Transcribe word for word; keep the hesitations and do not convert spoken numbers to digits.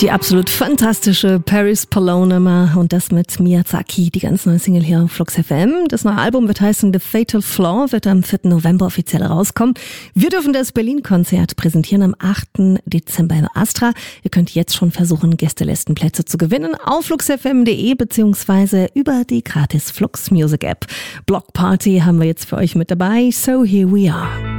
Die absolut fantastische Paris Palonema und das mit Miyazaki, die ganz neue Single hier auf Flux F M. Das neue Album wird heißen The Fatal Flaw, wird am vierten November offiziell rauskommen. Wir dürfen das Berlin-Konzert präsentieren am achten Dezember im Astra. Ihr könnt jetzt schon versuchen, Gästelistenplätze zu gewinnen auf flux f m punkt de beziehungsweise über die gratis Flux Music App. Block Party haben wir jetzt für euch mit dabei, so here we are.